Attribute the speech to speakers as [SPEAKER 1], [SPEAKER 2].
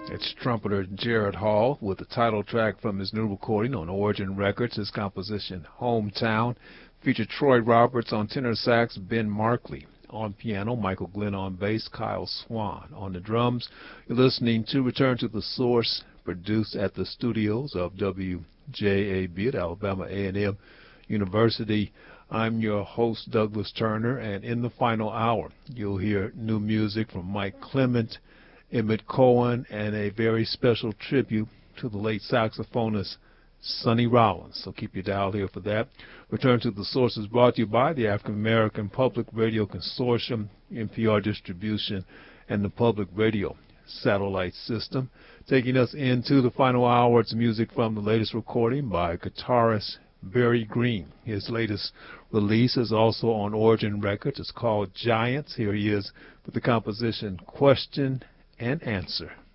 [SPEAKER 1] It's trumpeter Jared Hall with the title track from his new recording on Origin Records. His composition, Hometown, featured Troy Roberts on tenor sax, Ben Markley on piano, Michael Glenn on bass, Kyle Swan on the drums. You're listening to Return to the Source, produced at the studios of WJAB at Alabama A&M University. I'm your host, Douglas Turner, and in the final hour, you'll hear new music from Mike Clement, Emmett Cohen, and a very special tribute to the late saxophonist Sonny Rollins. So keep your dial here for that. Return to the Source is brought to you by the African American Public Radio Consortium, NPR Distribution, and the Public Radio Satellite System. Taking us into the final hour, it's music from the latest recording by guitarist Barry Green. His latest release is also on Origin Records. It's called Giants. Here he is with the composition Question and Answer.